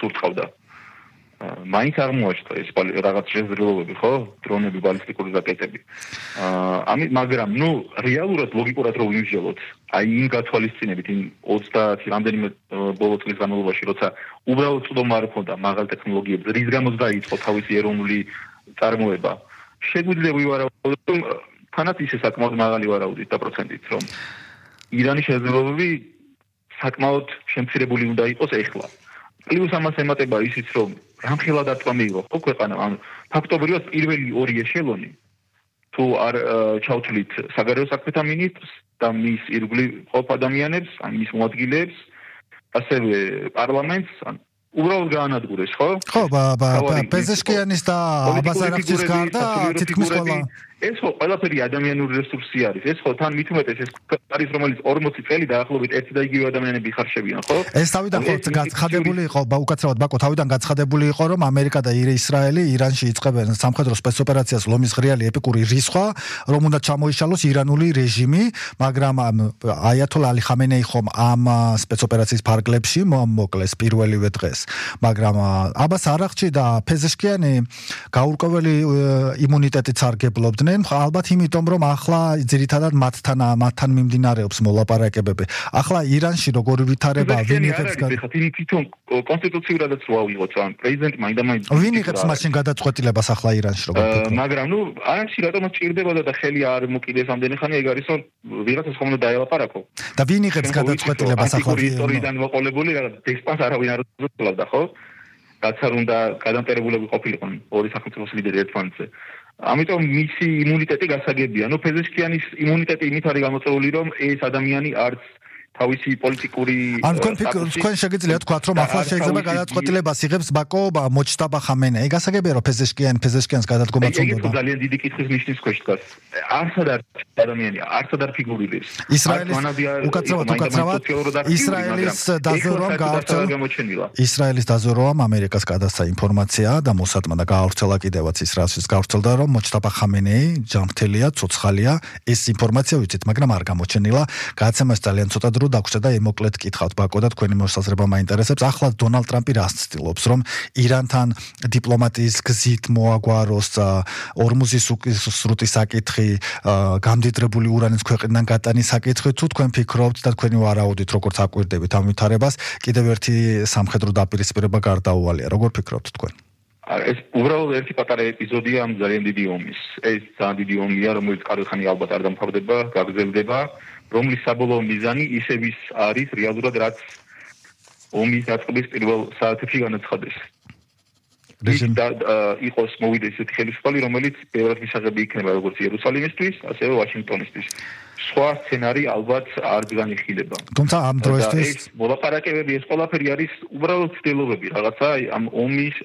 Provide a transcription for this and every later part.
სურწყავდა. მაინც აღმოაჩნდა ეს რაღაც შესაძლებლობები, ხო? დრონები, ბალისტიკური რაკეტები. მაგრამ რეალურად ლოგიკურად რო ვიმსჯელოთ, აი იმ გათვალისწინებით, იმ 30 რამდენიმე ბოლო წლის განმავლობაში, როცა უბრალოდ წვდომა არ ჰქონდა მაღალ ტექნოლოგიებზე, რის გამოც დაიწყო თავისი ეროვნული წარმოება. შეგვიძლია ვივარაუდოთ, რომ თანაც ისე საკმაოდ მაღალი ვარაუდით და პროცენტით, რომ ირანის შესაძლებლობები საკმაოდ შემცირებული უნდა იყოს ეხლა. პლუს ამას ემატება ისიც, რომ რამხელა დატვა მიიღო ხო ქვეყანა, ფაქტობრივად პირველი ორი ეშელონი თუ არ ჩავთვლით საგარეო საქმეთა მინისტრს და მის ირგვლივ ყოფ ადამიანებს, მის მოადგილეებს, ასევე პარლამენტს, უბრალოდ გაანადგურეს, ხო? ხო, პეზეშკიანის და აბას არაღჩის გარდა თითქმის ყველა ეს ხო ყველაფერი ადამიანური რესურსი არის. ეს ხო თან მით უმეტეს ეს არის რომელიც 40 წელი დაახლოებით ერთი და იგივე ადამიანები ხარშებიან, ხო? ეს თავიდან ხო გაცხადებული იყო, უკაცრავად ბაკო თავიდან გაცხადებული იყო, რომ ამერიკა და ისრაელი ირანში იწყებენ სამხედრო სპეცოპერაციას ლომის ღრიალი ეპიკური რისხვა, რომ უნდა ჩამოიშალოს ირანული რეჟიმი, მაგრამ აიათოლა ალი ხამენეი ხომ ამ სპეცოპერაციის ფარგლებში მოკლეს პირველივე დღეს. მაგრამ აბას არაღჩი და პეზეშკიანი გაურკვეველი იმუნიტეტით სარგებლობდნენ. ალბათ იმიტომ რომ ახლა ძირითადად მათთან მიმდინარეობს მოლაპარაკებები. ახლა ირანში როგორი ვითარება ვინ იღებს თვითონ კონსტიტუციურადაც რო ავიღოთ ან პრეზიდენტმა მაინდა ვინ იღებს მაშინ გადაწყვეტილებას ახლა ირანში როგორ ფიქრობ? მაგრამ არაში რატომაც ჭირდებოდა და ხელი არ მოკიდეს ამდენი ხანი ეგ არის რომ ვიღაცას ხომ უნდა დაელაპარაკო. და ვინ იღებს გადაწყვეტილებას ახლა ისტორიიდან მოყოლებული რაღაც დესპანს არავინ არ უძლევდა ხო? რაც არ უნდა გადამტერებულები ყოფილიყო ორი სახელმწიფოს ლიდერი ერთმანეთზე. ამიტომ მისი იმუნიტეტი გასაგებია. პეზეშკიანის იმუნიტეტი იმით არის გამოწვეული, რომ ეს ადამიანი არც თავისი პოლიტიკური თქვენ შეგიძლიათ თქვათ, რომ ახლა შეიძლება გადაწყვეტილებას იღებს ბაკო მოჩტაბა ხამენეი. გასაგებია, რომ პეზეშკიანს გადადგომა წუნდოდა. ეგ ძალიან დიდი კითხვის ნიშნის ქვეშ დგას. არცად არ ადამიანია, არცად არ ფიგურირებს. ისრაელის დაზვერვამ ამერიკას გადასცა ინფორმაცია და მოსადმა და გაავრცელა კიდევაც ისრაელშიც გაავრცელდა, რომ მოჩტაბა ხამენეი ჯანმრთელია, ცოცხალია. ეს ინფორმაცია ვიცით, მაგრამ არ გამოჩენილა. გადაცემას ძალიან ცოტა დრო დაგვჭდა და ემოკლედ კითხავთ ბაკო და თქვენი მოსაზრება მაინტერესებს. ახლა დონალდ ტრამპი რას ცდილობს, რომ ირანთან დიპლომატიის გზით მოაგვაროს ორმუზის სრუტის საკითხი, გამდიდრებული ურანის ქვეყნიდან გატანის საკითხი, თუ თქვენ ფიქრობთ და თქვენი ვარაუდით როგორც აკვირდებით ამ ვითარებას, კიდევ ერთი სამხედრო დაპირისპირება გარდაუვალია. როგორ ფიქრობთ თქვენ? ეს უბრალოდ ერთი პატარა ეპიზოდია ამ ძალიან დიდი ომის. ეს ძალიან დიდი ომია, რომელიც კარგხანი ალბათ არ დამთავრდება, გაგრძელდება. რომლის საბოლოო მიზანი ისევ ის არის რეალურად რაც ომის დაწყების პირველ საათებში განაცხადეს. იყოს მოვიდეს ესეთი ხელისუფალი, რომელიც ბევრად მისაღები იქნება როგორც იერუსალიმისთვის, ასევე ვაშინგტონისთვის. სხვა სცენარი ალბათ არ განიხილება. თუმცა ამ დროისთვის ეს მოლაპარაკებები, ეს ყველაფერი არის უბრალოდ ცდილობები, რაღაცა ამ ომის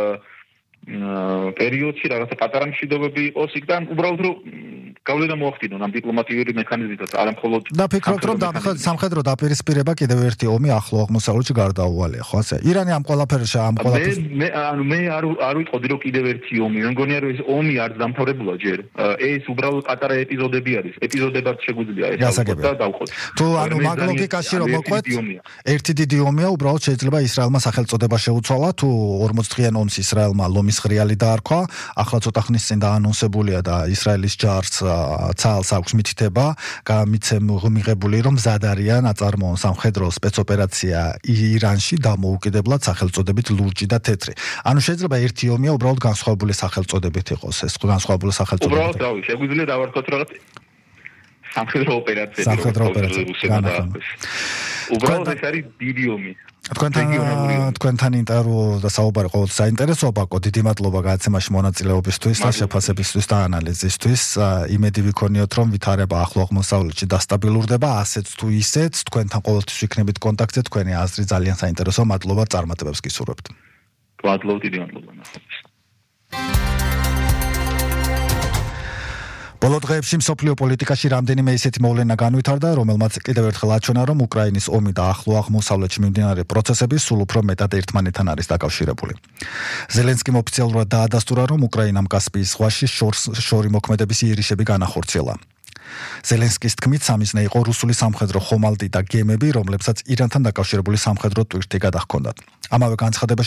პერიოდში რაღაცა პატარა მშვიდობები იყოს იქ და უბრალოდ რომ გავლენა მოახდინონ ამ დიპლომატიური მექანიზმით, არა მხოლოდ და ფიქრობთ რომ სამხედრო დაპირისპირება კიდევ ერთი ომი ახლო აღმოსავლეთში გარდაუვალია, ხო ასე? ირანი ამ ყველაფერში მე არ ვიტყოდი რომ კიდევ ერთი ომი, მე მგონია რომ ეს ომი არც დამთავრებულა ჯერ. ეს უბრალოდ პატარა ეპიზოდები არის. ეპიზოდებად შეგვიძლია ეს და დავყოთ. თუ მაგ ლოგიკაში რომ მოყვეთ, ერთი დიდი ომია, უბრალოდ შეიძლება ისრაელმა სახელწოდება შეუცვალა, თუ 40 დღიან ომს ისრაელმა ლომის ღრიალი დაარქვა, ახლა ცოტა ხნის წინ დაანონსებულია და ისრაელის ჯარს ცალს აქვს მითითება, მიღებული რომ მზად არიან აწარმოონ სამხედრო სპეცოპერაცია ირანში დამოუკიდებლად სახელწოდებით ლურჯი და თეთრი. ანუ შეიძლება ერთი ომია უბრალოდ განსხვავებული სახელწოდებით იყოს, ეს განსხვავებული სახელწოდებით. უბრალოდ რავი, შეგვიძლია დავარქოთ რაღაც სამხედრო ოპერაცია. უბრალოდ ეს არის დიდი ომი. თქვენთან ინტერვიუ და საუბარი ყოველთვის საინტერესოა ბაკო, დიდი მადლობა გადაცემაში მონაწილეობისთვის და შეფასებისთვის და ანალიზისთვის. იმედი ვიქონიოთ რომ ვითარება ახლო აღმოსავლეთში დასტაბილურდება, ასეც თუ ისეც, თქვენთან ყოველთვის ვიქნებით კონტაქტზე, თქვენი აზრი ძალიან საინტერესოა. მადლობა, წარმატებებს გისურვებთ. მადლობა, დიდი მადლობა. ბოლო დღეებში მსოფლიო პოლიტიკაში რამდენიმე ისეთი მოვლენა განვითარდა, რომელმაც კიდევ ერთხელ აჩვენა, რომ უკრაინის ომი და ახლო აღმოსავლეთში მიმდინარე პროცესები სულ უფრო მეტად ერთმანეთთან არის დაკავშირებული. ზელენსკიმ ოფიციალურად დაადასტურა, რომ უკრაინამ კასპიის ზღვაში შორი მოქმედების იერიშები განახორციელა. ზელენსკის თქმით, სამიზნე იყო რუსული სამხედრო ხომალდი და გემები, რომლებსაც ირანთან დაკავშირებული სამხედრო ტვირთი გადაჰქონდათ. ამავე განცხადება